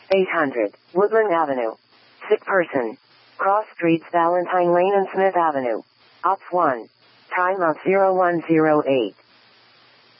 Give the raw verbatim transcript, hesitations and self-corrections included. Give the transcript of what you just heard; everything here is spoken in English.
eight hundred, Woodland Avenue. Sick person. Cross streets Valentine Lane and Smith Avenue. Ops one. Time of zero one zero eight.